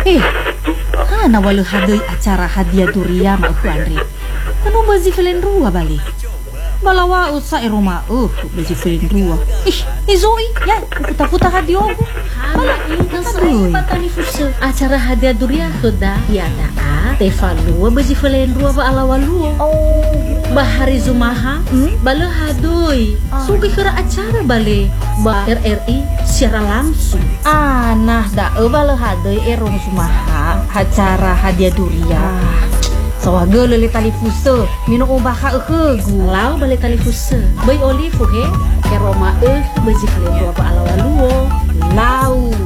Hana walau hadai acara hadiah durian mau Andri. Kanu bazi filen rua balik. Balawa usa rumah bazi filen rua. Zoe ya puta hadiah aku. Hala intan sering patani fusu acara hadiah durian sudah ya daa tevalua bazi filen rua ba alawalua. Bahari Zumaha bala hadoi sugi kera acara bale ba RRI secara langsung. Nah da bala hadai erong Zumaha acara hadiah durian. Sawaga lele tali fusa minum ubah Lau bale tali fusa bay olive he eroma bazi filen rua ba alawaluo. Lau